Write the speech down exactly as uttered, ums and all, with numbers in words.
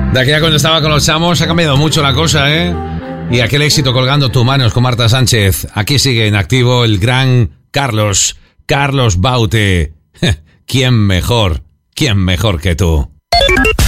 De aquella cuando estaba con los chamos ha cambiado mucho la cosa, ¿eh? Y aquel éxito colgando tus manos con Marta Sánchez. Aquí sigue en activo el gran Carlos, Carlos Baute. ¿Quién mejor? ¿Quién mejor que tú?